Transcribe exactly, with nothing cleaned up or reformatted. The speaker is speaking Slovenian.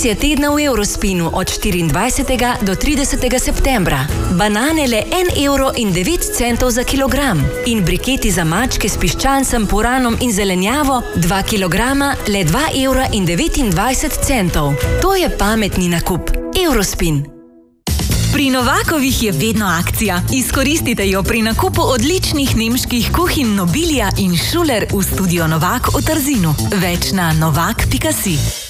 Akcija tedna v Eurospinu od štiriindvajsetega do tridesetega septembra. Banane le en evro in devet centov za kilogram in briketi za mačke s piščancem, puranom in zelenjavo dva kilograma le dva evra in devetindvajset centov. To je pametni nakup. Eurospin. Pri Novakovih je vedno akcija. Izkoristite jo pri nakupu odličnih nemških kuhinj Nobilia in Schuler v studio Novak v Trzinu. Več na novak pika si.